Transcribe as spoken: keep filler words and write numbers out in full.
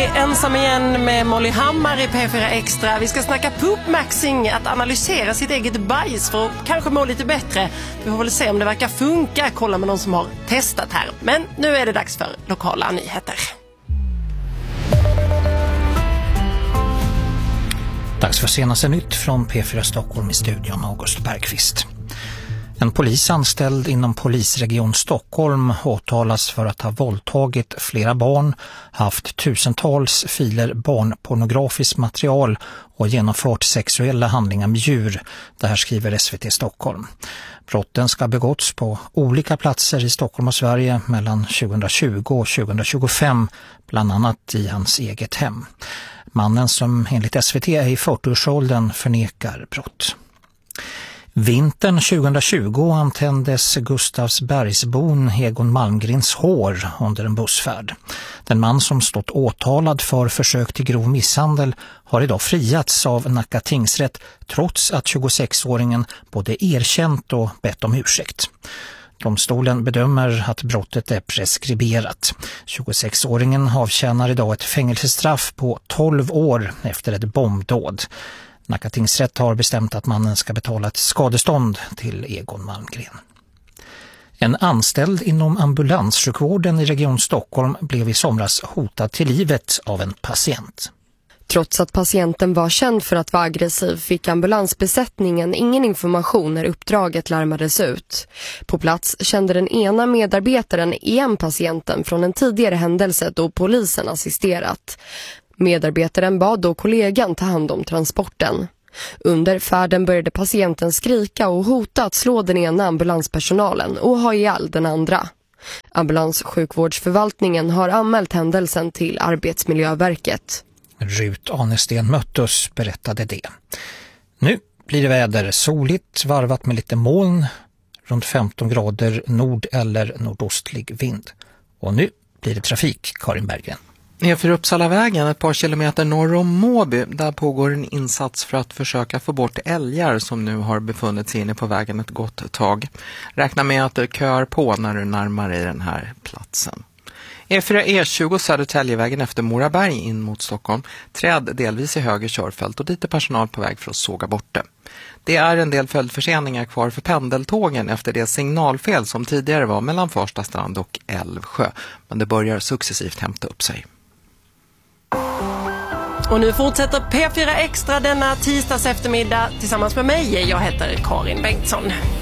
är ensam igen med Molly Hammar i P fyra Extra. Vi ska snacka poop-maxing, att analysera sitt eget bajs för att kanske må lite bättre. Vi får väl se om det verkar funka, kolla med någon som har testat här. Men nu är det dags för lokala nyheter. Dags för senaste nytt från P fyra Stockholm i studion, August Bergqvist. En polis anställd inom polisregion Stockholm åtalas för att ha våldtagit flera barn, haft tusentals filer barnpornografiskt material och genomfört sexuella handlingar med djur. Det här skriver S V T Stockholm. Brotten ska begåtts på olika platser i Stockholm och Sverige mellan tjugohundratjugo och tjugohundratjugofem, bland annat i hans eget hem. Mannen, som enligt S V T är i fyrtioårsåldern, förnekar brott. Vintern tjugohundratjugo antändes Gustavsbergsbon Egon Malmgrens hår under en bussfärd. Den man som stått åtalad för försök till grov misshandel har idag friats av Nacka tingsrätt trots att tjugosexåringen både erkänt och bett om ursäkt. Domstolen bedömer att brottet är preskriberat. tjugosexåringen avtjänar idag ett fängelsestraff på tolv år efter ett bombdåd. Nacka tingsrätt har bestämt att mannen ska betala ett skadestånd till Egon Malmgren. En anställd inom ambulanssjukvården i Region Stockholm blev i somras hotad till livet av en patient. Trots att patienten var känd för att vara aggressiv fick ambulansbesättningen ingen information när uppdraget larmades ut. På plats kände den ena medarbetaren igen patienten från en tidigare händelse då polisen assisterat. Medarbetaren bad då kollegan ta hand om transporten. Under färden började patienten skrika och hota att slå den ena ambulanspersonalen och ha ihjäl den andra. Ambulanssjukvårdsförvaltningen har anmält händelsen till Arbetsmiljöverket. Rut Anesten Möttus berättade det. Nu blir det väder soligt, varvat med lite moln, runt femton grader nord- eller nordostlig vind. Och nu blir det trafik, Karin Berggren. Nedför Uppsalavägen, ett par kilometer norr om Måby, där pågår en insats för att försöka få bort älgar som nu har befunnit sig inne på vägen ett gott tag. Räkna med att det kör på när du närmar dig den här platsen. E fyra E tjugo Södertäljevägen efter Moraberg in mot Stockholm, träd delvis i höger körfält och dit är personal på väg för att såga bort det. Det är en del följdförseningar kvar för pendeltågen efter det signalfel som tidigare var mellan Farsta strand och Älvsjö, men det börjar successivt hämta upp sig. Och nu fortsätter P fyra Extra denna tisdags eftermiddag tillsammans med mig. Jag heter Karin Bengtsson.